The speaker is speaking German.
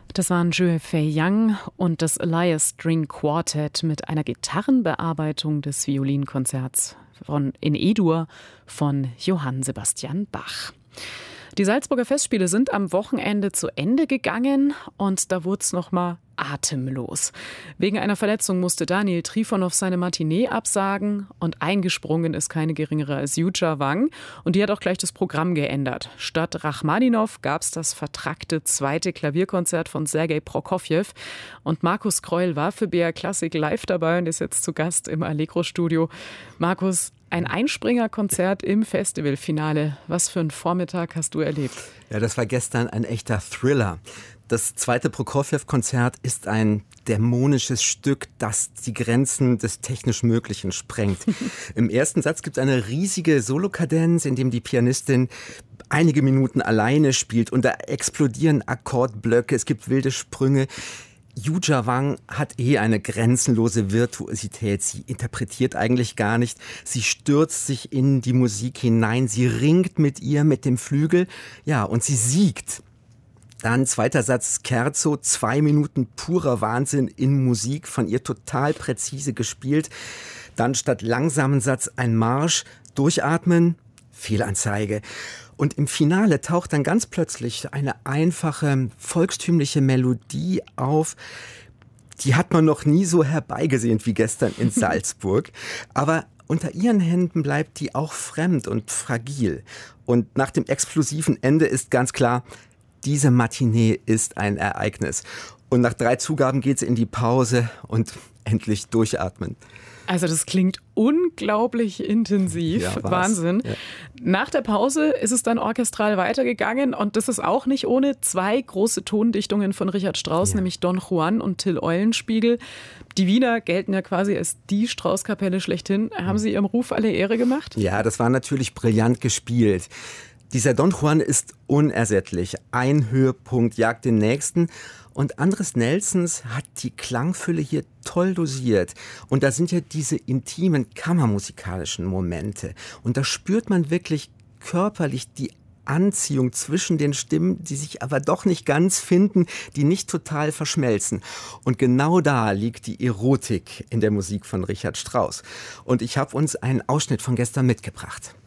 Das waren Zhou Fei-yang und das Elias String Quartet mit einer Gitarrenbearbeitung des Violinkonzerts in E-Dur von Johann Sebastian Bach. Die Salzburger Festspiele sind am Wochenende zu Ende gegangen und da wurde es nochmal atemlos. Wegen einer Verletzung musste Daniel Trifonov seine Matinee absagen und eingesprungen ist keine geringere als Yuja Wang und die hat auch gleich das Programm geändert. Statt Rachmaninow gab es das vertrackte zweite Klavierkonzert von Sergei Prokofjew und Markus Kreul war für BR Klassik live dabei und ist jetzt zu Gast im Allegro-Studio. Markus, ein Einspringerkonzert im Festivalfinale. Was für einen Vormittag hast du erlebt? Ja, das war gestern ein echter Thriller. Das zweite Prokofjew-Konzert ist ein dämonisches Stück, das die Grenzen des technisch Möglichen sprengt. Im ersten Satz gibt es eine riesige Solokadenz, in dem die Pianistin einige Minuten alleine spielt und da explodieren Akkordblöcke, es gibt wilde Sprünge. Yuja Wang hat eine grenzenlose Virtuosität. Sie interpretiert eigentlich gar nicht. Sie stürzt sich in die Musik hinein. Sie ringt mit ihr, mit dem Flügel. Ja, und sie siegt. Dann zweiter Satz, Scherzo, 2 Minuten purer Wahnsinn in Musik, von ihr total präzise gespielt. Dann statt langsamen Satz ein Marsch, durchatmen, Fehlanzeige. Und im Finale taucht dann ganz plötzlich eine einfache, volkstümliche Melodie auf. Die hat man noch nie so herbeigesehnt wie gestern in Salzburg. Aber unter ihren Händen bleibt die auch fremd und fragil. Und nach dem explosiven Ende ist ganz klar, diese Matinee ist ein Ereignis. Und nach 3 Zugaben geht's in die Pause und endlich durchatmen. Also das klingt unglaublich intensiv. Ja, Wahnsinn. Ja. Nach der Pause ist es dann orchestral weitergegangen und das ist auch nicht ohne 2 große Tondichtungen von Richard Strauss, nämlich Don Juan und Till Eulenspiegel. Die Wiener gelten ja quasi als die Strauss-Kapelle schlechthin. Haben Sie ihrem Ruf alle Ehre gemacht? Ja, das war natürlich brillant gespielt. Dieser Don Juan ist unersättlich. Ein Höhepunkt jagt den nächsten. Und Andres Nelsons hat die Klangfülle hier toll dosiert. Und da sind ja diese intimen kammermusikalischen Momente. Und da spürt man wirklich körperlich die Anziehung zwischen den Stimmen, die sich aber doch nicht ganz finden, die nicht total verschmelzen. Und genau da liegt die Erotik in der Musik von Richard Strauss. Und ich habe uns einen Ausschnitt von gestern mitgebracht.